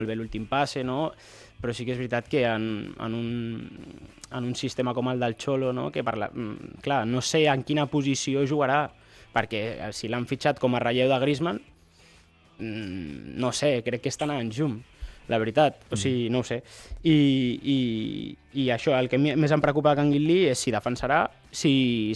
bé l'últim passe, no? Però sí que és veritat que en un sistema com el del Xolo, no? Que clar, no sé en quina posició jugarà, perquè si l'han fitxat com a relleu de Griezmann, no sé, crec que està anant en llum, la veritat, o sigui, no ho sé. I això, el que més em preocupa de Canguilí és si defensarà, si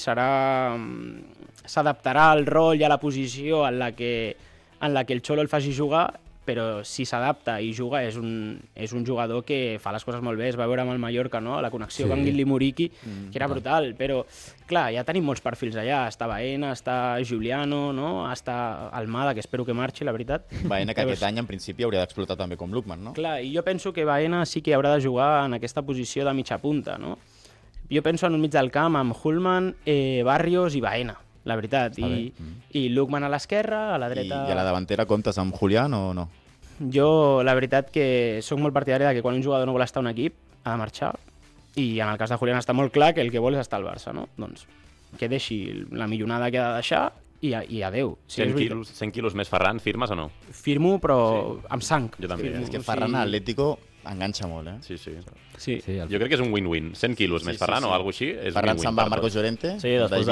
s'adaptarà al rol i a la posició en la que el Xolo el faci jugar, però si s'adapta i juga és un jugador que fa les coses molt bé. Es va veure amb el Mallorca, no? La connexió Canguilí-Muriqui, que era brutal, però clar, ja tenim molts perfils allà. Està Baena, està Giuliano, no? Està Almada, que espero que marxi, la veritat. Baena, que aquest any en principi hauria d'explotar també com Lookman, no? Clar, i jo penso que Baena sí que haurà de jugar en aquesta posició de mitja punta, no? Jo penso en un mig del camp amb Hullman, Barrios i Baena, la veritat, i Lookman a l'esquerra, a la dreta... I a la davantera comptes amb Julián o no? Jo, la veritat que sóc molt partidari que quan un jugador no vol estar a un equip ha de marxar, i en el cas de Julián està molt clar que el que vol és estar al Barça, no? Doncs que deixi la millonada que ha de deixar i adeu. 100 quilos més Ferran, firmes o no? Firmo, però amb sang. Jo també. És que Ferran a l'Atlético enganxa molt, eh? Sí. Jo crec que és un win-win. 100 quilos més Ferran o alguna cosa així és Ferran win-win. se'n va a Marcos Llorente. Sí, després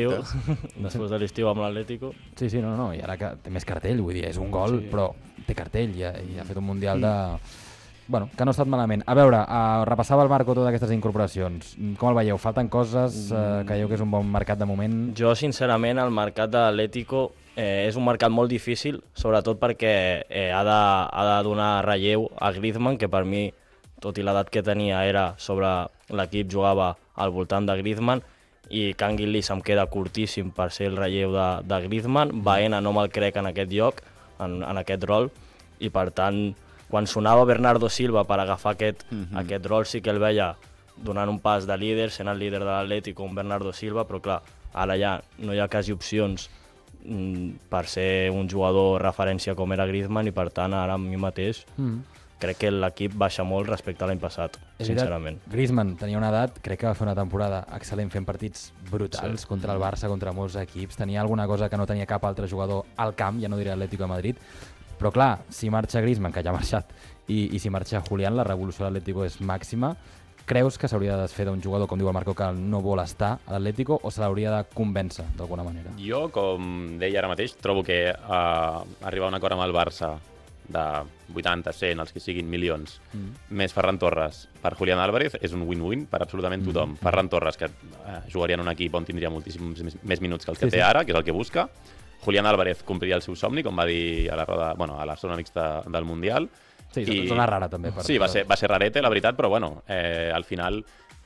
de l'estiu amb l'Atlético. Sí, no, i ara que té més cartell, vull dir, és un gol, però té cartell i ha fet un mundial de... Bueno, que no ha estat malament. A veure, repassava el Marco totes aquestes incorporacions. Com el veieu? Falten coses? Creieu que és un bon mercat de moment? Jo, sincerament, el mercat de l'Atlético és un mercat molt difícil, sobretot perquè ha de donar relleu a Griezmann, que per mi, tot i l'edat que tenia, era sobre l'equip, jugava al voltant de Griezmann, i Canguilí se'm queda curtíssim per ser el relleu de Griezmann. Baena no me'l crec en aquest lloc, en aquest rol, i per tant, quan sonava Bernardo Silva per agafar aquest rol, sí que el veia donant un pas de líder, sent el líder de l'Atlético amb Bernardo Silva, però clar, ara ja no hi ha quasi opcions per ser un jugador referència com era Griezmann, i per tant ara a mi mateix crec que l'equip baixa molt respecte a l'any passat, sincerament. Griezmann tenia una edat, crec que va fer una temporada excel·lent fent partits brutals contra el Barça, contra molts equips, tenia alguna cosa que no tenia cap altre jugador al camp, ja no diré Atlético de Madrid, però clar, si marxa Griezmann, que ja ha marxat, i si marxa Julián, la revolució de l'Atlético és màxima. Creus que s'hauria de desfer d'un jugador, com diu el Marco, que no vol estar a l'Atlético, o se l'hauria de convèncer d'alguna manera? Jo, com deia ara mateix, trobo que arribar a un acord amb el Barça de 80, 100, els que siguin milions, més Ferran Torres per Julián Álvarez, és un win-win per absolutament tothom. Ferran Torres, que jugaria en un equip on tindria moltíssims més minuts que els que té ara, que és el que busca. Julián Álvarez compliria el seu somni, com va dir a la roda, bueno, a la zona mixta del Mundial. Sí, zona rara també. Sí, va ser rarete, la veritat, però bueno, al final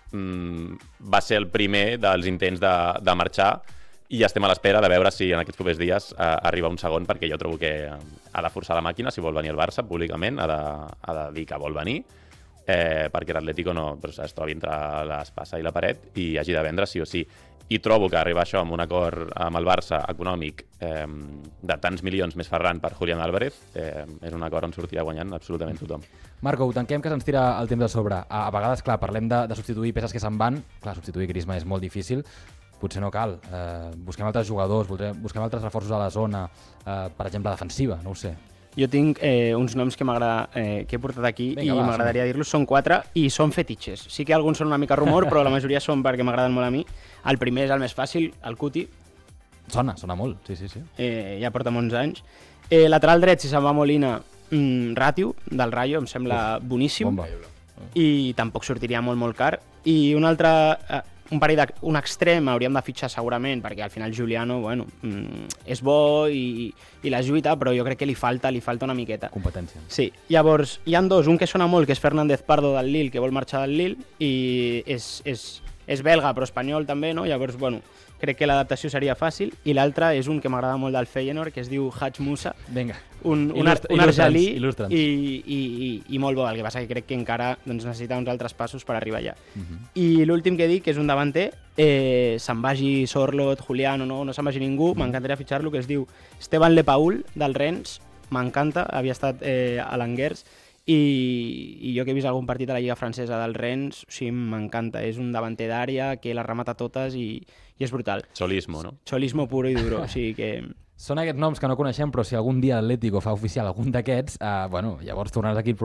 va ser el primer dels intents de marxar, i estem a l'espera de veure si en aquests propers dies arriba un segon, perquè jo trobo que ha de forçar la màquina si vol venir al Barça públicament, ha de dir que vol venir, perquè l'Atlético no es trobi entre l'espasa i la paret i hagi de vendre sí o sí. I trobo que arribar això amb un acord amb el Barça econòmic de tants milions més Ferran per Julián Álvarez és un acord on sortirà guanyant absolutament tothom. Marco, ho tanquem, que se'ns tira el temps de sobre. A vegades, clar, parlem de substituir peces que se'n van. Clar, substituir Griezmann és molt difícil. Potser no cal. Busquem altres jugadors, busquem altres reforços a la zona, per exemple, defensiva, no ho sé. Jo tinc uns noms que he portat aquí i m'agradaria dir-los. Són 4 i són fetitxes. Sí que alguns són una mica rumor, però la majoria són perquè m'agraden molt a mi. El primer és el més fàcil, el Cuti. Sona molt, sí. Ja porta molts anys. Lateral dret, si se'n va Molina, Ràtio, del Rayo, em sembla boníssim. Bomba. I tampoc sortiria molt car. I un altre... un extrem hauríem de fitxar segurament, perquè al final Giuliano, bueno, és bo i la lluita, però jo crec que li falta una miqueta. Competència. Sí, llavors hi han dos, un que sona molt, que és Fernández Pardo del Lille, que vol marxar del Lille, i és belga però espanyol també, no? Llavors, bueno, crec que l'adaptació seria fàcil, i l'altre és un que m'agrada molt del Feyenoord, que es diu Hadj Moussa. Vinga. Un argelí il·lustra'ns. I molt bo, el que passa que crec que encara necessita uns altres passos per arribar allà. I l'últim que dic, que és un davanter, se'n vagi Sorloth, Julián, no se'n vagi ningú, m'encantaria fitxar-lo, que es diu Esteban Lepaul, del Rennes, m'encanta, havia estat a l'Angers, i jo que he vist algun partit a la Lliga Francesa del Rennes, o sigui, m'encanta, és un davanter d'àrea que la remata totes i és brutal. Cholismo, no? Cholismo puro i duro, o sigui que... Són aquests noms que no coneixem, però si algun dia l'Atlético fa oficial algun d'aquests, llavors tornaràs aquí